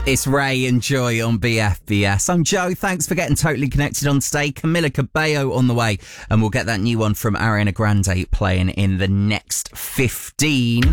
It's Ray and Joy on BFBS. I'm Joe. Thanks for getting totally connected on today. Camila Cabello on the way. And we'll get that new one from Ariana Grande playing in the next 15.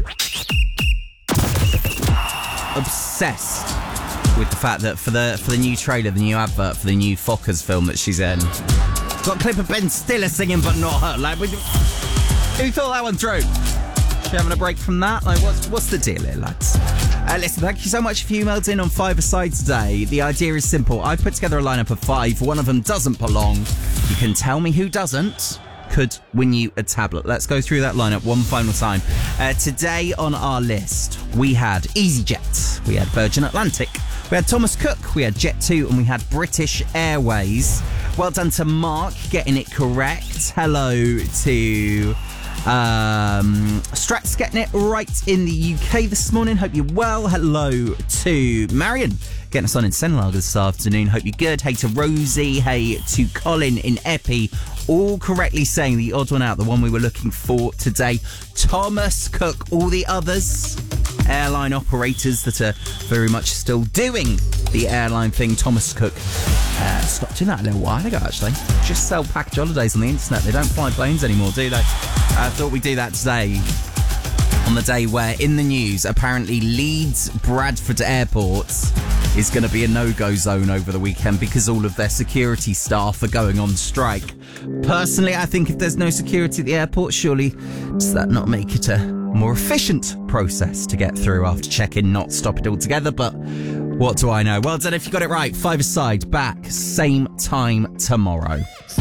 Obsessed with the fact that for the new trailer, the new advert for the new Fockers film that she's in, got a clip of Ben Stiller singing, but not her. Like, who thought that one through? She having a break from that? Like, what's the deal here, lads? Listen, thank you so much for you emailed in on Five-A-Side today. The idea is simple. I put together a lineup of 5. One of them doesn't belong. You can tell me who doesn't. Could win you a tablet. Let's go through that lineup one final time. Today on our list, we had EasyJet, we had Virgin Atlantic, we had Thomas Cook, we had Jet2, and we had British Airways. Well done to Mark getting it correct. Hello to Strax getting it right in the UK this morning. Hope you're well. Hello to Marion getting us on in Senlager this afternoon. Hope you're good. Hey to Rosie. Hey to Colin in Epi. All correctly saying the odd one out, the one we were looking for today. Thomas Cook. All the others, airline operators that are very much still doing the airline thing. Thomas Cook stopped doing that a little while ago, actually. Just sell package holidays on the internet. They don't fly planes anymore, do they? I thought we'd do that today, on the day where, in the news, apparently Leeds Bradford Airport is going to be a no-go zone over the weekend because all of their security staff are going on strike. Personally, I think if there's no security at the airport, surely does that not make it a more efficient process to get through after check-in, not stop it altogether? But what do I know? Well done if you got it right. Five-A-Side back, same time tomorrow.